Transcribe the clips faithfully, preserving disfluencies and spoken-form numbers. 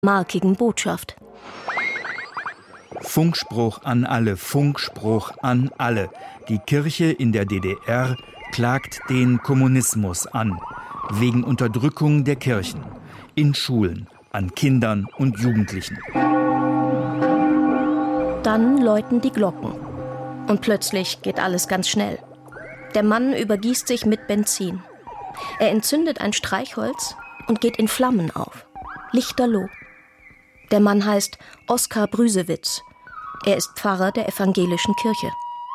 markigen Botschaft. Funkspruch an alle, Funkspruch an alle. Die Kirche in der D D R klagt den Kommunismus an, wegen Unterdrückung der Kirchen, in Schulen, an Kindern und Jugendlichen. Dann läuten die Glocken. Und plötzlich geht alles ganz schnell. Der Mann übergießt sich mit Benzin. Er entzündet ein Streichholz und geht in Flammen auf. Lichterloh. Der Mann heißt Oskar Brüsewitz. Er ist Pfarrer der evangelischen Kirche.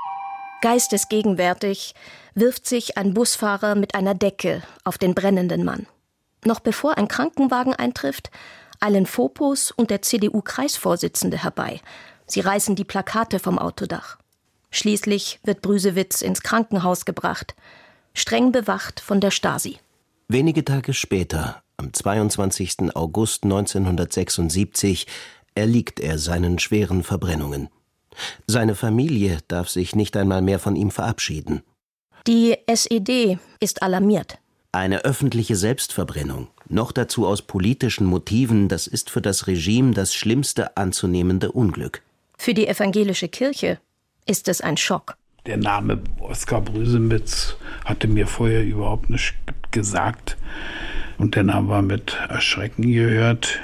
Geistesgegenwärtig wirft sich ein Busfahrer mit einer Decke auf den brennenden Mann. Noch bevor ein Krankenwagen eintrifft, eilen Fopos und der C D U-Kreisvorsitzende herbei. Sie reißen die Plakate vom Autodach. Schließlich wird Brüsewitz ins Krankenhaus gebracht, streng bewacht von der Stasi. Wenige Tage später, am zweiundzwanzigsten August neunzehnhundertsechsundsiebzig, erliegt er seinen schweren Verbrennungen. Seine Familie darf sich nicht einmal mehr von ihm verabschieden. Die S E D ist alarmiert. Eine öffentliche Selbstverbrennung, noch dazu aus politischen Motiven, das ist für das Regime das schlimmste anzunehmende Unglück. Für die evangelische Kirche ist es ein Schock. Der Name Oskar Brüsewitz hatte mir vorher überhaupt nicht gesagt. Und dann haben wir mit Erschrecken gehört,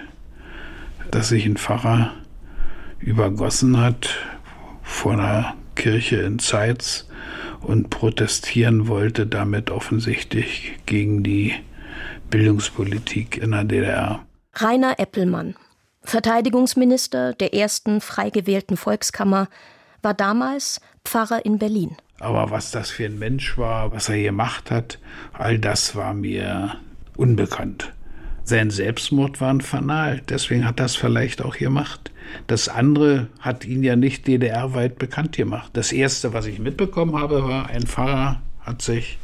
dass sich ein Pfarrer übergossen hat vor einer Kirche in Zeitz und protestieren wollte damit offensichtlich gegen die Bildungspolitik in der D D R. Rainer Eppelmann, Verteidigungsminister der ersten frei gewählten Volkskammer, war damals Pfarrer in Berlin. Aber was das für ein Mensch war, was er gemacht hat, all das war mir unbekannt. Sein Selbstmord war ein Fanal, deswegen hat er es vielleicht auch gemacht. Das andere hat ihn ja nicht D D R-weit bekannt gemacht. Das Erste, was ich mitbekommen habe, war, ein Pfarrer hat sich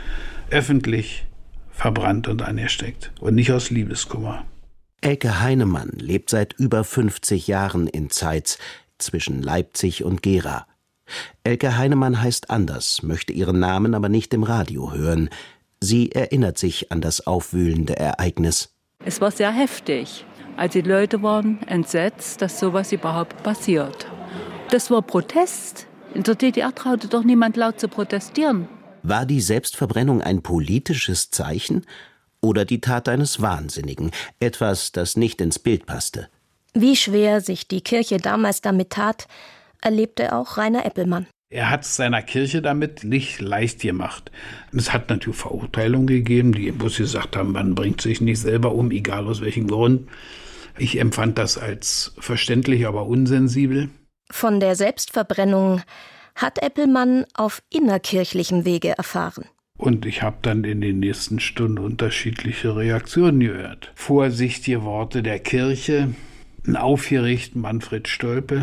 öffentlich verbrannt und angesteckt. Und nicht aus Liebeskummer. Elke Heinemann lebt seit über fünfzig Jahren in Zeitz, zwischen Leipzig und Gera. Elke Heinemann heißt anders, möchte ihren Namen aber nicht im Radio hören. Sie erinnert sich an das aufwühlende Ereignis. Es war sehr heftig. Also die Leute waren entsetzt, dass sowas überhaupt passiert. Das war Protest. In der D D R traute doch niemand laut zu protestieren. War die Selbstverbrennung ein politisches Zeichen oder die Tat eines Wahnsinnigen, etwas, das nicht ins Bild passte? Wie schwer sich die Kirche damals damit tat, erlebte auch Rainer Eppelmann. Er hat es seiner Kirche damit nicht leicht gemacht. Es hat natürlich Verurteilungen gegeben, die bloß gesagt haben, man bringt sich nicht selber um, egal aus welchem Grund. Ich empfand das als verständlich, aber unsensibel. Von der Selbstverbrennung hat Eppelmann auf innerkirchlichem Wege erfahren. Und ich habe dann in den nächsten Stunden unterschiedliche Reaktionen gehört. Vorsichtige Worte der Kirche, ein aufgeregt Manfred Stolpe,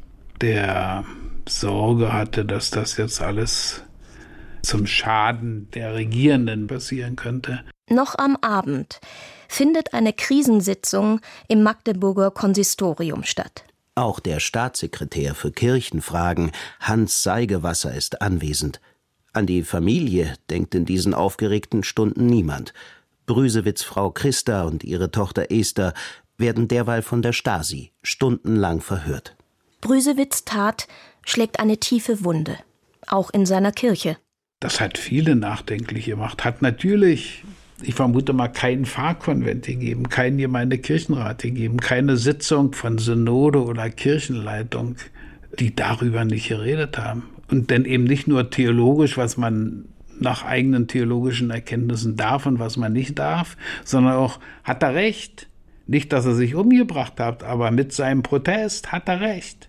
der Sorge hatte, dass das jetzt alles zum Schaden der Regierenden passieren könnte. Noch am Abend findet eine Krisensitzung im Magdeburger Konsistorium statt. Auch der Staatssekretär für Kirchenfragen, Hans Seigewasser, ist anwesend. An die Familie denkt in diesen aufgeregten Stunden niemand. Brüsewitz' Frau Christa und ihre Tochter Esther werden derweil von der Stasi stundenlang verhört. Brüsewitz' Tat schlägt eine tiefe Wunde, auch in seiner Kirche. Das hat viele nachdenklich gemacht. Hat natürlich, ich vermute mal, keinen Pfarrkonvent gegeben, keinen Gemeindekirchenrat gegeben, keine Sitzung von Synode oder Kirchenleitung, die darüber nicht geredet haben. Und dann eben nicht nur theologisch, was man nach eigenen theologischen Erkenntnissen darf und was man nicht darf, sondern auch, hat er recht? Nicht, dass er sich umgebracht hat, aber mit seinem Protest hat er recht.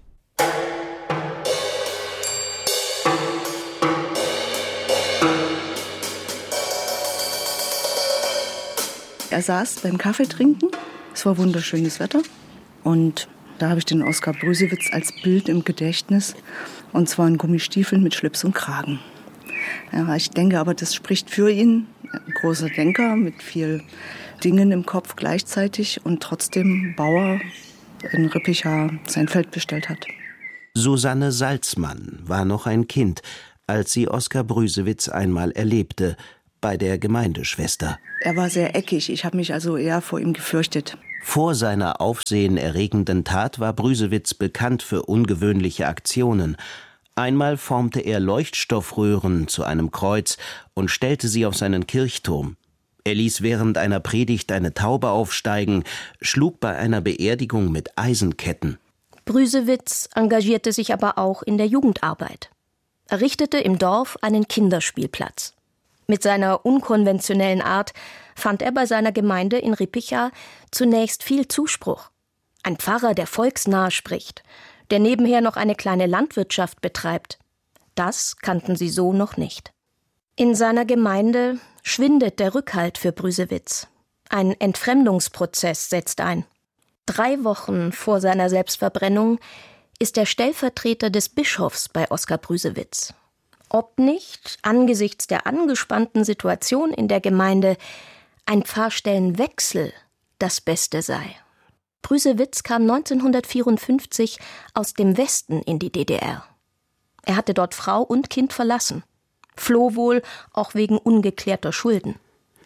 Er saß beim Kaffeetrinken, es war wunderschönes Wetter und da habe ich den Oskar Brüsewitz als Bild im Gedächtnis, und zwar in Gummistiefeln mit Schlips und Kragen. Ja, ich denke aber, das spricht für ihn, ein großer Denker mit viel Dingen im Kopf gleichzeitig und trotzdem Bauer in Rippicha sein Feld bestellt hat. Susanne Salzmann war noch ein Kind, als sie Oskar Brüsewitz einmal erlebte, bei der Gemeindeschwester. Er war sehr eckig, ich habe mich also eher vor ihm gefürchtet. Vor seiner aufsehenerregenden Tat war Brüsewitz bekannt für ungewöhnliche Aktionen. Einmal formte er Leuchtstoffröhren zu einem Kreuz und stellte sie auf seinen Kirchturm. Er ließ während einer Predigt eine Taube aufsteigen, schlug bei einer Beerdigung mit Eisenketten. Brüsewitz engagierte sich aber auch in der Jugendarbeit. Er richtete im Dorf einen Kinderspielplatz. Mit seiner unkonventionellen Art fand er bei seiner Gemeinde in Rippicha zunächst viel Zuspruch. Ein Pfarrer, der volksnah spricht, der nebenher noch eine kleine Landwirtschaft betreibt. Das kannten sie so noch nicht. In seiner Gemeinde schwindet der Rückhalt für Brüsewitz. Ein Entfremdungsprozess setzt ein. Drei Wochen vor seiner Selbstverbrennung ist er Stellvertreter des Bischofs bei Oskar Brüsewitz. Ob nicht, angesichts der angespannten Situation in der Gemeinde, ein Pfarrstellenwechsel das Beste sei. Brüsewitz kam neunzehnhundertvierundfünfzig aus dem Westen in die D D R. Er hatte dort Frau und Kind verlassen, floh wohl auch wegen ungeklärter Schulden.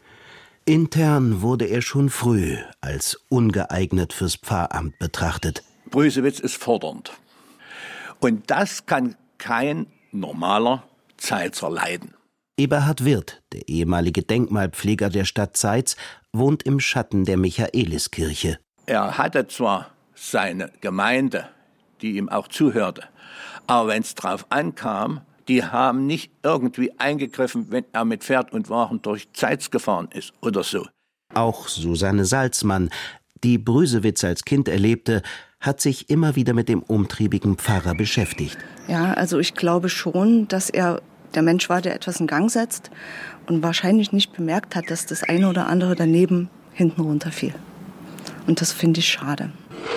Intern wurde er schon früh als ungeeignet fürs Pfarramt betrachtet. Brüsewitz ist fordernd. Und das kann kein normaler Zeitzer leiden. Eberhard Wirth, der ehemalige Denkmalpfleger der Stadt Zeitz, wohnt im Schatten der Michaeliskirche. Er hatte zwar seine Gemeinde, die ihm auch zuhörte, aber wenn es drauf ankam, die haben nicht irgendwie eingegriffen, wenn er mit Pferd und Wagen durch Zeitz gefahren ist oder so. Auch Susanne Salzmann, die Brüsewitz als Kind erlebte, hat sich immer wieder mit dem umtriebigen Pfarrer beschäftigt. Ja, also ich glaube schon, dass er der Mensch war, der etwas in Gang setzt und wahrscheinlich nicht bemerkt hat, dass das eine oder andere daneben hinten runterfiel. Und das finde ich schade.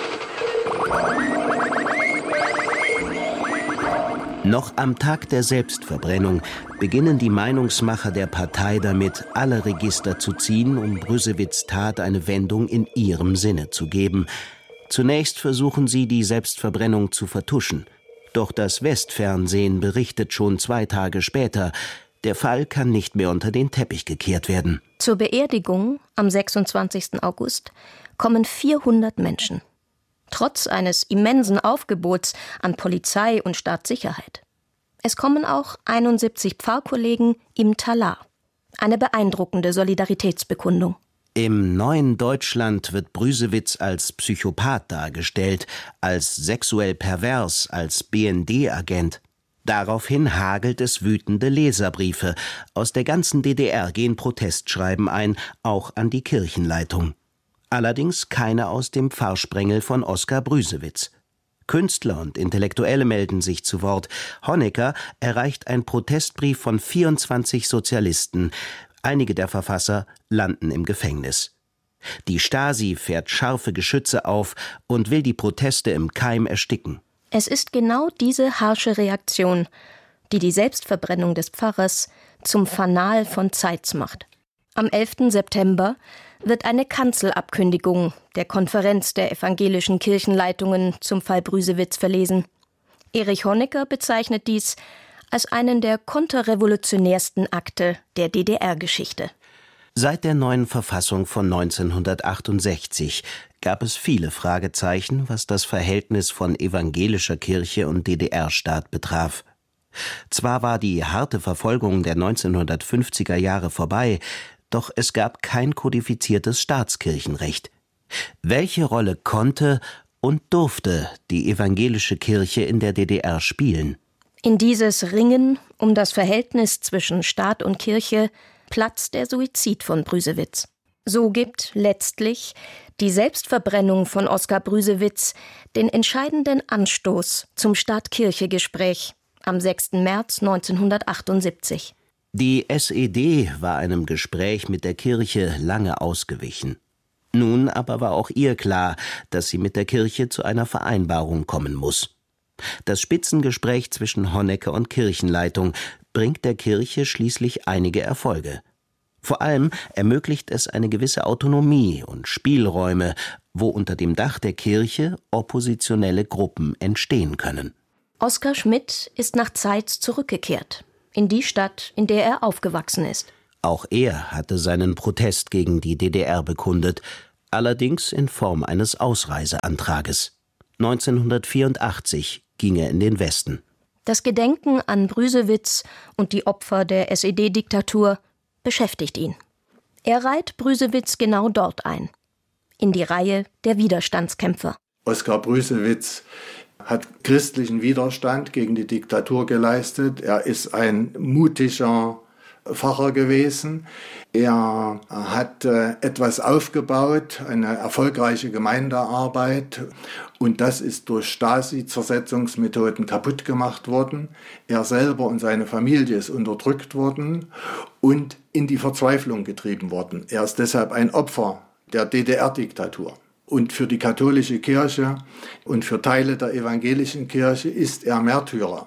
Noch am Tag der Selbstverbrennung beginnen die Meinungsmacher der Partei damit, alle Register zu ziehen, um Brüsewitz' Tat eine Wendung in ihrem Sinne zu geben. Zunächst versuchen sie, die Selbstverbrennung zu vertuschen. Doch das Westfernsehen berichtet schon zwei Tage später, der Fall kann nicht mehr unter den Teppich gekehrt werden. Zur Beerdigung am sechsundzwanzigsten August kommen vierhundert Menschen. Trotz eines immensen Aufgebots an Polizei und Staatssicherheit. Es kommen auch einundsiebzig Pfarrkollegen im Talar. Eine beeindruckende Solidaritätsbekundung. Im neuen Deutschland wird Brüsewitz als Psychopath dargestellt, als sexuell pervers, als B N D-Agent. Daraufhin hagelt es wütende Leserbriefe. Aus der ganzen D D R gehen Protestschreiben ein, auch an die Kirchenleitung. Allerdings keine aus dem Pfarrsprengel von Oskar Brüsewitz. Künstler und Intellektuelle melden sich zu Wort. Honecker erreicht ein Protestbrief von vierundzwanzig Sozialisten. Einige der Verfasser landen im Gefängnis. Die Stasi fährt scharfe Geschütze auf und will die Proteste im Keim ersticken. Es ist genau diese harsche Reaktion, die die Selbstverbrennung des Pfarrers zum Fanal von Zeitz macht. Am elften September wird eine Kanzelabkündigung der Konferenz der evangelischen Kirchenleitungen zum Fall Brüsewitz verlesen. Erich Honecker bezeichnet dies als einen der konterrevolutionärsten Akte der D D R-Geschichte. Seit der neuen Verfassung von neunzehnhundertachtundsechzig gab es viele Fragezeichen, was das Verhältnis von evangelischer Kirche und D D R-Staat betraf. Zwar war die harte Verfolgung der neunzehnhundertfünfziger Jahre vorbei, doch es gab kein kodifiziertes Staatskirchenrecht. Welche Rolle konnte und durfte die evangelische Kirche in der D D R spielen? In dieses Ringen um das Verhältnis zwischen Staat und Kirche platzt der Suizid von Brüsewitz. So gibt letztlich die Selbstverbrennung von Oskar Brüsewitz den entscheidenden Anstoß zum Staat-Kirche-Gespräch am sechsten März neunzehnhundertachtundsiebzig. Die S E D war einem Gespräch mit der Kirche lange ausgewichen. Nun aber war auch ihr klar, dass sie mit der Kirche zu einer Vereinbarung kommen muss. Das Spitzengespräch zwischen Honecker und Kirchenleitung bringt der Kirche schließlich einige Erfolge. Vor allem ermöglicht es eine gewisse Autonomie und Spielräume, wo unter dem Dach der Kirche oppositionelle Gruppen entstehen können. Oskar Schmidt ist nach Zeitz zurückgekehrt, in die Stadt, in der er aufgewachsen ist. Auch er hatte seinen Protest gegen die D D R bekundet, allerdings in Form eines Ausreiseantrages. neunzehnhundertvierundachtzig ging er in den Westen. Das Gedenken an Brüsewitz und die Opfer der S E D-Diktatur beschäftigt ihn. Er reiht Brüsewitz genau dort ein, in die Reihe der Widerstandskämpfer. Oskar Brüsewitz hat christlichen Widerstand gegen die Diktatur geleistet. Er ist ein mutiger Pfarrer gewesen. Er hat äh, etwas aufgebaut, eine erfolgreiche Gemeindearbeit, und das ist durch Stasi-Zersetzungsmethoden kaputt gemacht worden. Er selber und seine Familie ist unterdrückt worden und in die Verzweiflung getrieben worden. Er ist deshalb ein Opfer der D D R-Diktatur. Und für die katholische Kirche und für Teile der evangelischen Kirche ist er Märtyrer.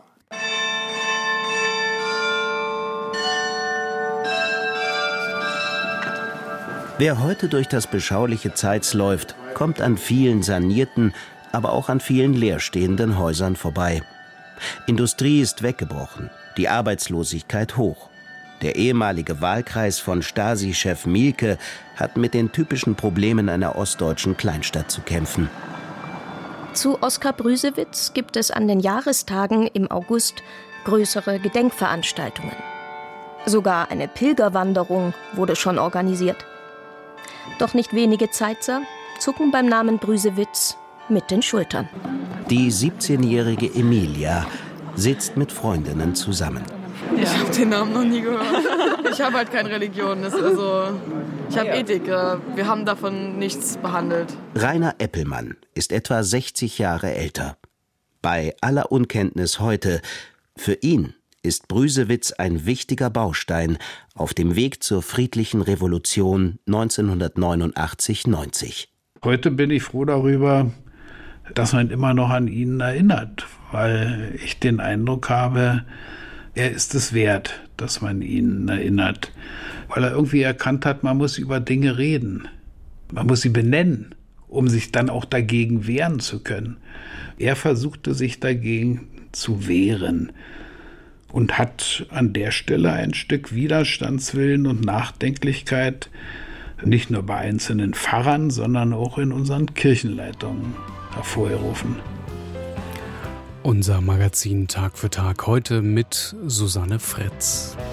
Wer heute durch das beschauliche Zeitz läuft, kommt an vielen sanierten, aber auch an vielen leerstehenden Häusern vorbei. Industrie ist weggebrochen, die Arbeitslosigkeit hoch. Der ehemalige Wahlkreis von Stasi-Chef Mielke hat mit den typischen Problemen einer ostdeutschen Kleinstadt zu kämpfen. Zu Oskar Brüsewitz gibt es an den Jahrestagen im August größere Gedenkveranstaltungen. Sogar eine Pilgerwanderung wurde schon organisiert. Doch nicht wenige Zeitzer zucken beim Namen Brüsewitz mit den Schultern. Die siebzehnjährige Emilia sitzt mit Freundinnen zusammen. Ich habe den Namen noch nie gehört. Ich habe halt keine Religion. Das ist also, ich habe Ethik. Wir haben davon nichts behandelt. Rainer Eppelmann ist etwa sechzig Jahre älter. Bei aller Unkenntnis heute, für ihn ist Brüsewitz ein wichtiger Baustein auf dem Weg zur friedlichen Revolution neunzehnhundertneunundachtzig neunzig. Heute bin ich froh darüber, dass man immer noch an ihn erinnert, weil ich den Eindruck habe, er ist es wert, dass man ihn erinnert, weil er irgendwie erkannt hat, man muss über Dinge reden. Man muss sie benennen, um sich dann auch dagegen wehren zu können. Er versuchte sich dagegen zu wehren und hat an der Stelle ein Stück Widerstandswillen und Nachdenklichkeit nicht nur bei einzelnen Pfarrern, sondern auch in unseren Kirchenleitungen hervorgerufen. Unser Magazin Tag für Tag heute mit Susanne Fritz.